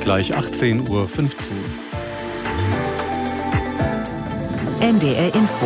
gleich 18:15 Uhr. NDR Info.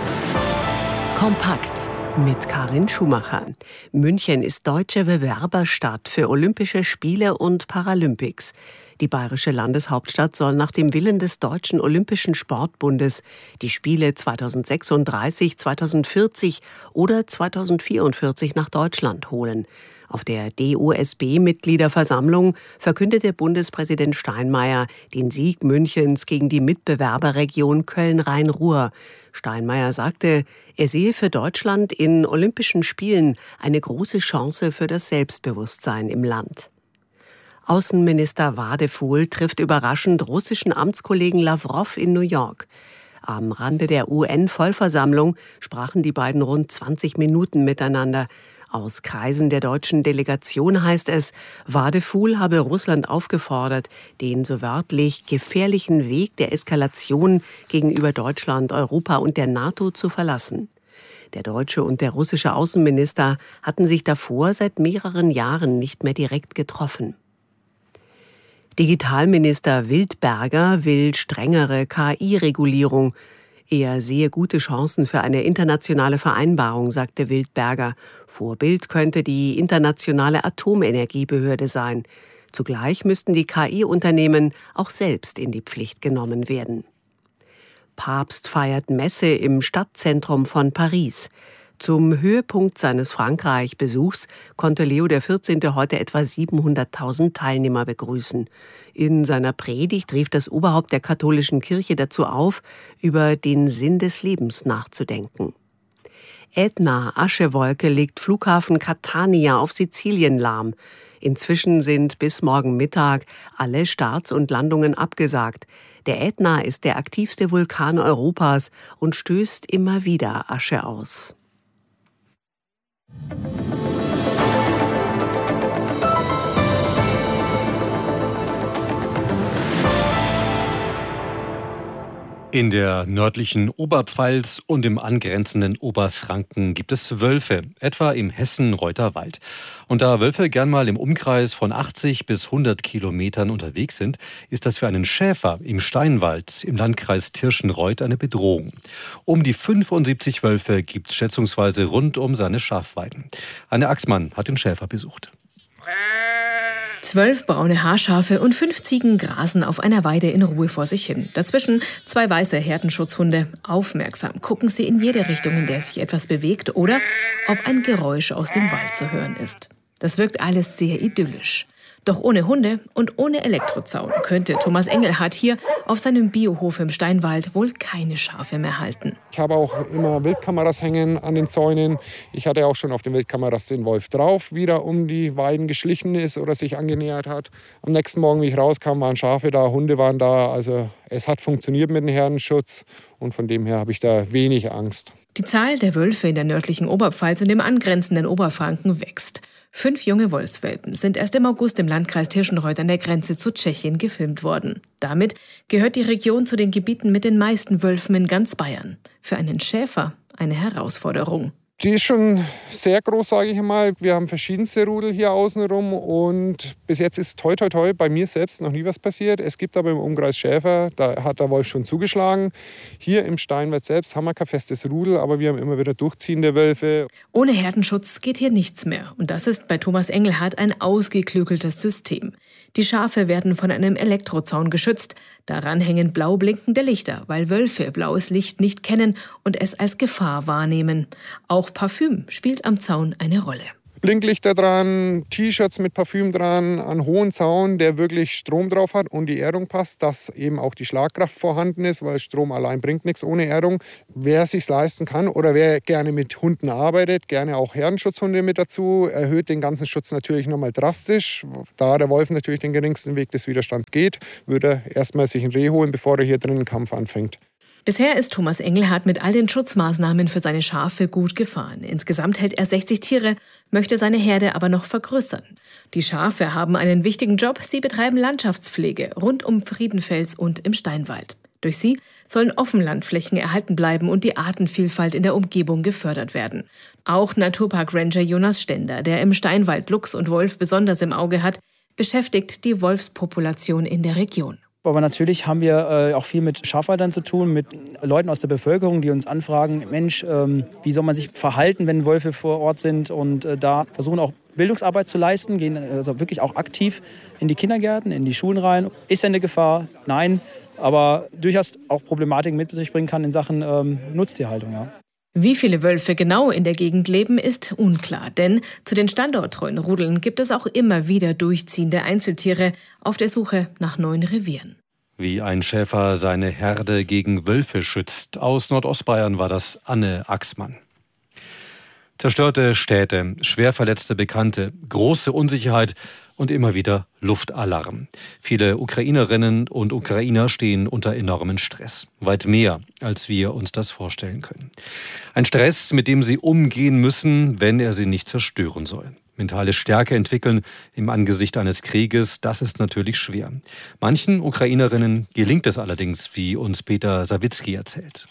Kompakt mit Karin Schumacher. München ist deutsche Bewerberstadt für Olympische Spiele und Paralympics. Die bayerische Landeshauptstadt soll nach dem Willen des Deutschen Olympischen Sportbundes die Spiele 2036, 2040 oder 2044 nach Deutschland holen. Auf der DOSB-Mitgliederversammlung verkündete Bundespräsident Steinmeier den Sieg Münchens gegen die Mitbewerberregion Köln-Rhein-Ruhr. Steinmeier sagte, er sehe für Deutschland in Olympischen Spielen eine große Chance für das Selbstbewusstsein im Land. Außenminister Wadefuhl trifft überraschend russischen Amtskollegen Lawrow in New York. Am Rande der UN-Vollversammlung sprachen die beiden rund 20 Minuten miteinander. Aus Kreisen der deutschen Delegation heißt es, Wadefuhl habe Russland aufgefordert, den so wörtlich gefährlichen Weg der Eskalation gegenüber Deutschland, Europa und der NATO zu verlassen. Der deutsche und der russische Außenminister hatten sich davor seit mehreren Jahren nicht mehr direkt getroffen. Digitalminister Wildberger will strengere KI-Regulierung. Er sehe gute Chancen für eine internationale Vereinbarung, sagte Wildberger. Vorbild könnte die Internationale Atomenergiebehörde sein. Zugleich müssten die KI-Unternehmen auch selbst in die Pflicht genommen werden. Papst feiert Messe im Stadtzentrum von Paris. Zum Höhepunkt seines Frankreich-Besuchs konnte Leo XIV. Heute etwa 700.000 Teilnehmer begrüßen. In seiner Predigt rief das Oberhaupt der katholischen Kirche dazu auf, über den Sinn des Lebens nachzudenken. Ätna-Aschewolke legt Flughafen Catania auf Sizilien lahm. Inzwischen sind bis morgen Mittag alle Starts und Landungen abgesagt. Der Ätna ist der aktivste Vulkan Europas und stößt immer wieder Asche aus. In der nördlichen Oberpfalz und im angrenzenden Oberfranken gibt es Wölfe, etwa im Hessen-Reuther Wald. Und da Wölfe gern mal im Umkreis von 80 bis 100 Kilometern unterwegs sind, ist das für einen Schäfer im Steinwald im Landkreis Tirschenreuth eine Bedrohung. Um die 75 Wölfe gibt es schätzungsweise rund um seine Schafweiden. Anne Axmann hat den Schäfer besucht. 12 braune Haarschafe und 5 Ziegen grasen auf einer Weide in Ruhe vor sich hin. Dazwischen 2 weiße Herdenschutzhunde. Aufmerksam gucken sie in jede Richtung, in der sich etwas bewegt oder ob ein Geräusch aus dem Wald zu hören ist. Das wirkt alles sehr idyllisch. Doch ohne Hunde und ohne Elektrozaun könnte Thomas Engelhardt hier auf seinem Biohof im Steinwald wohl keine Schafe mehr halten. Ich habe auch immer Wildkameras hängen an den Zäunen. Ich hatte auch schon auf den Wildkameras den Wolf drauf, wieder um die Weiden geschlichen ist oder sich angenähert hat. Am nächsten Morgen, wie ich rauskam, waren Schafe da, Hunde waren da. Also es hat funktioniert mit dem Herdenschutz und von dem her habe ich da wenig Angst. Die Zahl der Wölfe in der nördlichen Oberpfalz und dem angrenzenden Oberfranken wächst. 5 junge Wolfswelpen sind erst im August im Landkreis Tirschenreuth an der Grenze zu Tschechien gefilmt worden. Damit gehört die Region zu den Gebieten mit den meisten Wölfen in ganz Bayern. Für einen Schäfer eine Herausforderung. Die ist schon sehr groß, sage ich mal. Wir haben verschiedenste Rudel hier außenrum und bis jetzt ist toi toi toi bei mir selbst noch nie was passiert. Es gibt aber im Umkreis Schäfer, da hat der Wolf schon zugeschlagen. Hier im Steinwald selbst haben wir kein festes Rudel, aber wir haben immer wieder durchziehende Wölfe. Ohne Herdenschutz geht hier nichts mehr. Und das ist bei Thomas Engelhardt ein ausgeklügeltes System. Die Schafe werden von einem Elektrozaun geschützt. Daran hängen blau blinkende Lichter, weil Wölfe blaues Licht nicht kennen und es als Gefahr wahrnehmen. Auch Parfüm spielt am Zaun eine Rolle. Blinklichter dran, T-Shirts mit Parfüm dran, einen hohen Zaun, der wirklich Strom drauf hat und die Erdung passt, dass eben auch die Schlagkraft vorhanden ist, weil Strom allein bringt nichts ohne Erdung. Wer es sich leisten kann oder wer gerne mit Hunden arbeitet, gerne auch Herdenschutzhunde mit dazu, erhöht den ganzen Schutz natürlich nochmal drastisch. Da der Wolf natürlich den geringsten Weg des Widerstands geht, würde er erstmal sich ein Reh holen, bevor er hier drin einen Kampf anfängt. Bisher ist Thomas Engelhardt mit all den Schutzmaßnahmen für seine Schafe gut gefahren. Insgesamt hält er 60 Tiere, möchte seine Herde aber noch vergrößern. Die Schafe haben einen wichtigen Job. Sie betreiben Landschaftspflege rund um Friedenfels und im Steinwald. Durch sie sollen Offenlandflächen erhalten bleiben und die Artenvielfalt in der Umgebung gefördert werden. Auch Naturpark-Ranger Jonas Stender, der im Steinwald Luchs und Wolf besonders im Auge hat, beschäftigt die Wolfspopulation in der Region. Aber natürlich haben wir auch viel mit Schafhaltern zu tun, mit Leuten aus der Bevölkerung, die uns anfragen, Mensch, wie soll man sich verhalten, wenn Wölfe vor Ort sind? Und da versuchen auch Bildungsarbeit zu leisten, gehen also wirklich auch aktiv in die Kindergärten, in die Schulen rein. Ist er eine Gefahr? Nein, aber durchaus auch Problematiken mit sich bringen kann in Sachen Nutztierhaltung. Ja. Wie viele Wölfe genau in der Gegend leben, ist unklar. Denn zu den standorttreuen Rudeln gibt es auch immer wieder durchziehende Einzeltiere auf der Suche nach neuen Revieren. Wie ein Schäfer seine Herde gegen Wölfe schützt. Aus Nordostbayern war das Anne Axmann. Zerstörte Städte, schwer verletzte Bekannte, große Unsicherheit und immer wieder Luftalarm. Viele Ukrainerinnen und Ukrainer stehen unter enormen Stress. Weit mehr, als wir uns das vorstellen können. Ein Stress, mit dem sie umgehen müssen, wenn er sie nicht zerstören soll. Mentale Stärke entwickeln im Angesicht eines Krieges, das ist natürlich schwer. Manchen Ukrainerinnen gelingt es allerdings, wie uns Peter Sawicki erzählt.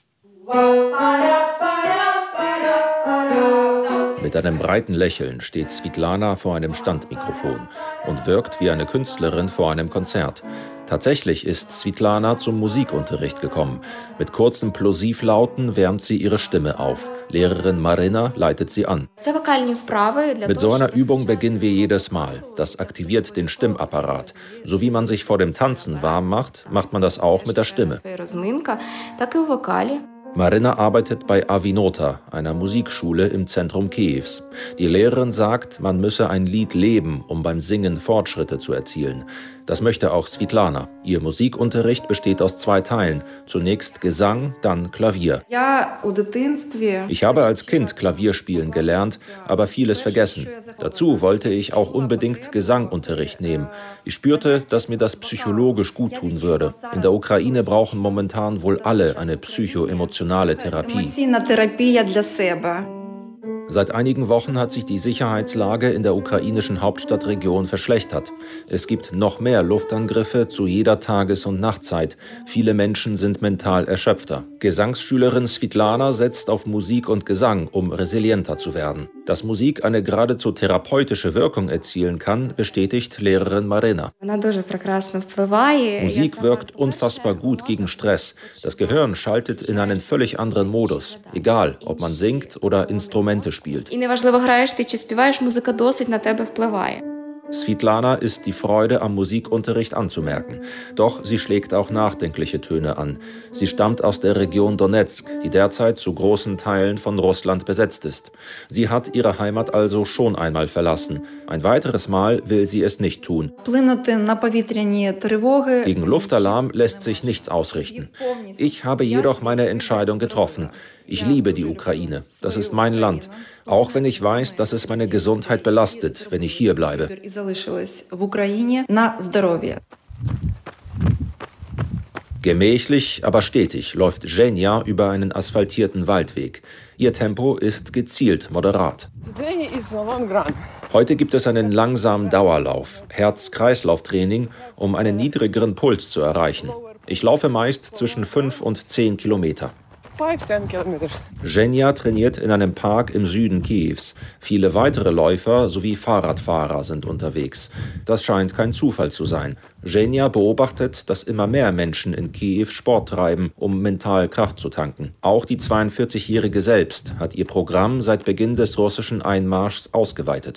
Mit einem breiten Lächeln steht Svitlana vor einem Standmikrofon und wirkt wie eine Künstlerin vor einem Konzert. Tatsächlich ist Svitlana zum Musikunterricht gekommen. Mit kurzen Plosivlauten wärmt sie ihre Stimme auf. Lehrerin Marina leitet sie an. Mit so einer Übung beginnen wir jedes Mal. Das aktiviert den Stimmapparat. So wie man sich vor dem Tanzen warm macht, macht man das auch mit der Stimme. Marina arbeitet bei Avinota, einer Musikschule im Zentrum Kiews. Die Lehrerin sagt, man müsse ein Lied leben, um beim Singen Fortschritte zu erzielen. Das möchte auch Svitlana. Ihr Musikunterricht besteht aus 2 Teilen. Zunächst Gesang, dann Klavier. Ich habe als Kind Klavier spielen gelernt, aber vieles vergessen. Dazu wollte ich auch unbedingt Gesangunterricht nehmen. Ich spürte, dass mir das psychologisch gut tun würde. In der Ukraine brauchen momentan wohl alle eine psychoemotionale Therapie. Seit einigen Wochen hat sich die Sicherheitslage in der ukrainischen Hauptstadtregion verschlechtert. Es gibt noch mehr Luftangriffe zu jeder Tages- und Nachtzeit. Viele Menschen sind mental erschöpfter. Gesangsschülerin Svitlana setzt auf Musik und Gesang, um resilienter zu werden. Dass Musik eine geradezu therapeutische Wirkung erzielen kann, bestätigt Lehrerin Marina. Musik wirkt unfassbar gut gegen Stress. Das Gehirn schaltet in einen völlig anderen Modus. Egal, ob man singt oder Instrumente spielt. Svitlana ist die Freude am Musikunterricht anzumerken. Doch sie schlägt auch nachdenkliche Töne an. Sie stammt aus der Region Donetsk, die derzeit zu großen Teilen von Russland besetzt ist. Sie hat ihre Heimat also schon einmal verlassen. Ein weiteres Mal will sie es nicht tun. Gegen Luftalarm lässt sich nichts ausrichten. Ich habe jedoch meine Entscheidung getroffen. Ich liebe die Ukraine. Das ist mein Land. Auch wenn ich weiß, dass es meine Gesundheit belastet, wenn ich hier bleibe. Gemächlich, aber stetig läuft Zhenya über einen asphaltierten Waldweg. Ihr Tempo ist gezielt moderat. Heute gibt es einen langsamen Dauerlauf, Herz-Kreislauf-Training, um einen niedrigeren Puls zu erreichen. Ich laufe meist zwischen 5 und 10 Kilometer. Zhenya trainiert in einem Park im Süden Kiews. Viele weitere Läufer sowie Fahrradfahrer sind unterwegs. Das scheint kein Zufall zu sein. Zhenya beobachtet, dass immer mehr Menschen in Kiew Sport treiben, um mental Kraft zu tanken. Auch die 42-Jährige selbst hat ihr Programm seit Beginn des russischen Einmarschs ausgeweitet.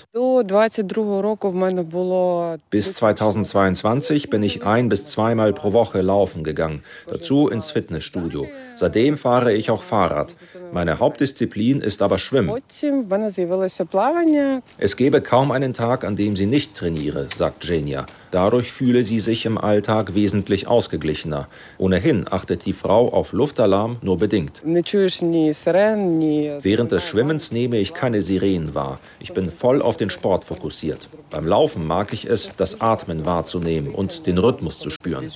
Bis 2022 bin ich 1- bis 2-mal pro Woche laufen gegangen, dazu ins Fitnessstudio. Seitdem fahre ich auch Fahrrad. Meine Hauptdisziplin ist aber Schwimmen. Es gäbe kaum einen Tag, an dem sie nicht trainiere, sagt Zhenya. Dadurch fühle sie sich im Alltag wesentlich ausgeglichener. Ohnehin achtet die Frau auf Luftalarm nur bedingt. Während des Schwimmens nehme ich keine Sirenen wahr. Ich bin voll auf den Sport fokussiert. Beim Laufen mag ich es, das Atmen wahrzunehmen und den Rhythmus zu spüren.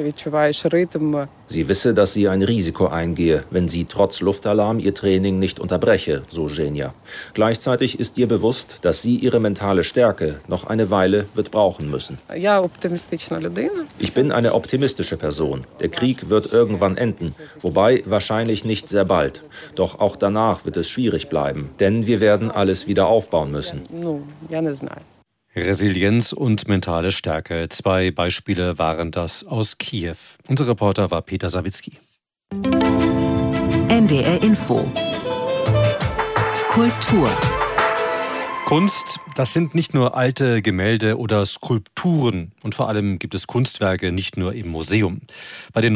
Sie wisse, dass sie ein Risiko eingehe, wenn sie trotz Luftalarm ihr Training nicht unterbreche, so Zhenya. Gleichzeitig ist ihr bewusst, dass sie ihre mentale Stärke noch eine Weile wird brauchen müssen. Ich bin eine optimistische Person. Der Krieg wird irgendwann enden, wobei wahrscheinlich nicht sehr bald. Doch auch danach wird es schwierig bleiben, denn wir werden alles wieder aufbauen müssen. Resilienz und mentale Stärke. 2 Beispiele waren das aus Kiew. Unser Reporter war Peter Sawicki. NDR Info. Kultur. Kunst, das sind nicht nur alte Gemälde oder Skulpturen. Und vor allem gibt es Kunstwerke nicht nur im Museum. Bei den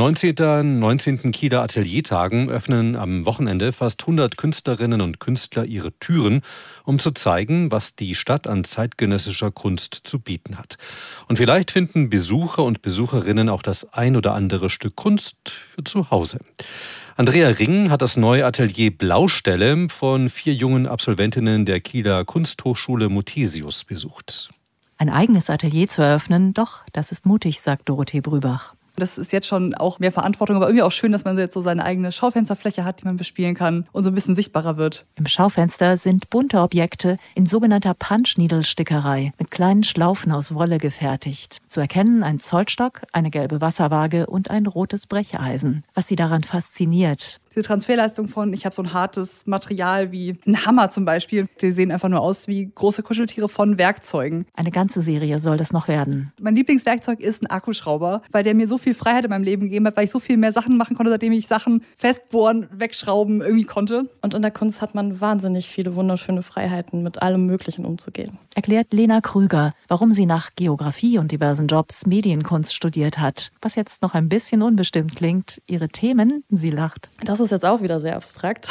19. Kieler Ateliertagen öffnen am Wochenende fast 100 Künstlerinnen und Künstler ihre Türen, um zu zeigen, was die Stadt an zeitgenössischer Kunst zu bieten hat. Und vielleicht finden Besucher und Besucherinnen auch das ein oder andere Stück Kunst für zu Hause. Andrea Ring hat das neue Atelier Blaustelle von 4 jungen Absolventinnen der Kieler Kunsthochschule Muthesius besucht. Ein eigenes Atelier zu eröffnen, doch, das ist mutig, sagt Dorothee Brübach. Das ist jetzt schon auch mehr Verantwortung, aber irgendwie auch schön, dass man jetzt so seine eigene Schaufensterfläche hat, die man bespielen kann und so ein bisschen sichtbarer wird. Im Schaufenster sind bunte Objekte in sogenannter Punch-Needle-Stickerei mit kleinen Schlaufen aus Wolle gefertigt. Zu erkennen ein Zollstock, eine gelbe Wasserwaage und ein rotes Brecheisen. Was sie daran fasziniert: diese Transferleistung von, ich habe so ein hartes Material wie ein Hammer zum Beispiel. Die sehen einfach nur aus wie große Kuscheltiere von Werkzeugen. Eine ganze Serie soll das noch werden. Mein Lieblingswerkzeug ist ein Akkuschrauber, weil der mir so viel Freiheit in meinem Leben gegeben hat, weil ich so viel mehr Sachen machen konnte, seitdem ich Sachen festbohren, wegschrauben irgendwie konnte. Und in der Kunst hat man wahnsinnig viele wunderschöne Freiheiten, mit allem Möglichen umzugehen. Erklärt Lena Krüger, warum sie nach Geografie und diversen Jobs Medienkunst studiert hat. Was jetzt noch ein bisschen unbestimmt klingt, ihre Themen, sie lacht. Das ist jetzt auch wieder sehr abstrakt.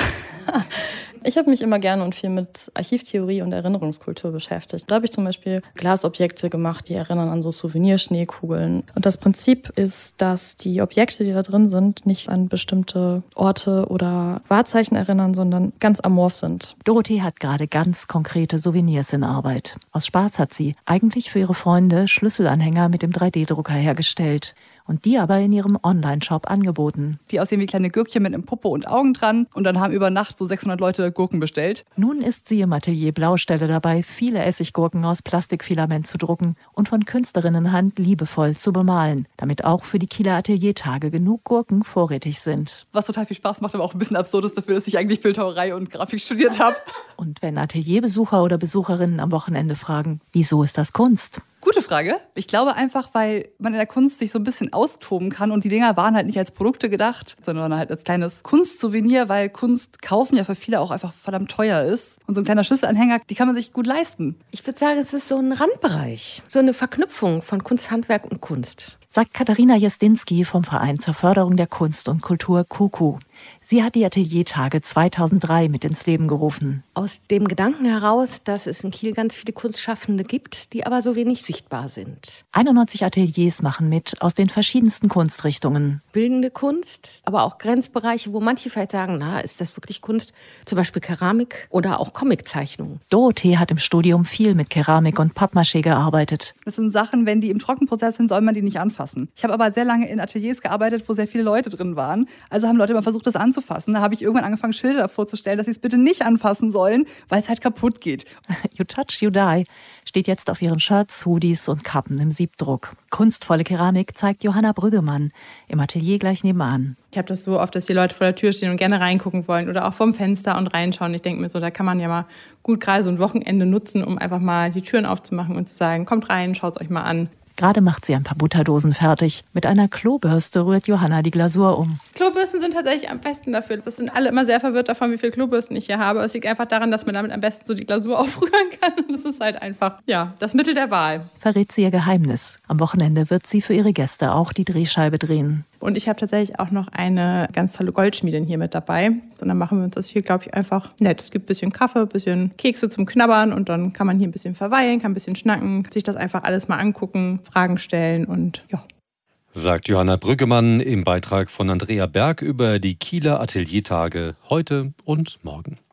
Ich habe mich immer gerne und viel mit Archivtheorie und Erinnerungskultur beschäftigt. Da habe ich zum Beispiel Glasobjekte gemacht, die erinnern an so Souvenirschneekugeln. Und das Prinzip ist, dass die Objekte, die da drin sind, nicht an bestimmte Orte oder Wahrzeichen erinnern, sondern ganz amorph sind. Dorothee hat gerade ganz konkrete Souvenirs in Arbeit. Aus Spaß hat sie eigentlich für ihre Freunde Schlüsselanhänger mit dem 3D-Drucker hergestellt. Und die aber in ihrem Online-Shop angeboten. Die aussehen wie kleine Gürkchen mit einem Popo und Augen dran. Und dann haben über Nacht so 600 Leute Gurken bestellt. Nun ist sie im Atelier Blaustelle dabei, viele Essiggurken aus Plastikfilament zu drucken und von Künstlerinnenhand liebevoll zu bemalen, damit auch für die Kieler Ateliertage genug Gurken vorrätig sind. Was total viel Spaß macht, aber auch ein bisschen absurd ist dafür, dass ich eigentlich Bildhauerei und Grafik studiert habe. Und wenn Atelierbesucher oder Besucherinnen am Wochenende fragen, wieso ist das Kunst? Gute Frage. Ich glaube einfach, weil man in der Kunst sich so ein bisschen austoben kann und die Dinger waren halt nicht als Produkte gedacht, sondern halt als kleines Kunstsouvenir, weil Kunst kaufen ja für viele auch einfach verdammt teuer ist. Und so ein kleiner Schlüsselanhänger, die kann man sich gut leisten. Ich würde sagen, es ist so ein Randbereich, so eine Verknüpfung von Kunst, Handwerk und Kunst. Sagt Katharina Jestinski vom Verein zur Förderung der Kunst und Kultur KUKU. Sie hat die Ateliertage 2003 mit ins Leben gerufen. Aus dem Gedanken heraus, dass es in Kiel ganz viele Kunstschaffende gibt, die aber so wenig sichtbar sind. 91 Ateliers machen mit aus den verschiedensten Kunstrichtungen. Bildende Kunst, aber auch Grenzbereiche, wo manche vielleicht sagen, na, ist das wirklich Kunst? Zum Beispiel Keramik oder auch Comiczeichnung. Dorothee hat im Studium viel mit Keramik und Pappmaché gearbeitet. Das sind Sachen, wenn die im Trockenprozess sind, soll man die nicht anfassen. Ich habe aber sehr lange in Ateliers gearbeitet, wo sehr viele Leute drin waren. Also haben Leute immer versucht, das anzufassen. Da habe ich irgendwann angefangen, Schilder davor zu stellen, dass sie es bitte nicht anfassen sollen, weil es halt kaputt geht. You touch, you die steht jetzt auf ihren Shirts, Hoodies und Kappen im Siebdruck. Kunstvolle Keramik zeigt Johanna Brüggemann im Atelier gleich nebenan. Ich habe das so oft, dass die Leute vor der Tür stehen und gerne reingucken wollen oder auch vom Fenster und reinschauen. Ich denke mir so, da kann man ja mal gut gerade so ein Wochenende nutzen, um einfach mal die Türen aufzumachen und zu sagen, kommt rein, schaut es euch mal an. Gerade macht sie ein paar Butterdosen fertig. Mit einer Klobürste rührt Johanna die Glasur um. Klobürsten sind tatsächlich am besten dafür. Das sind alle immer sehr verwirrt davon, wie viele Klobürsten ich hier habe. Es liegt einfach daran, dass man damit am besten so die Glasur aufrühren kann. Das ist halt einfach, ja, das Mittel der Wahl. Verrät sie ihr Geheimnis. Am Wochenende wird sie für ihre Gäste auch die Drehscheibe drehen. Und ich habe tatsächlich auch noch eine ganz tolle Goldschmiedin hier mit dabei. Und dann machen wir uns das hier, glaube ich, einfach nett. Es gibt ein bisschen Kaffee, ein bisschen Kekse zum Knabbern und dann kann man hier ein bisschen verweilen, kann ein bisschen schnacken, sich das einfach alles mal angucken, Fragen stellen und ja. Sagt Johanna Brüggemann im Beitrag von Andrea Berg über die Kieler Ateliertage heute und morgen.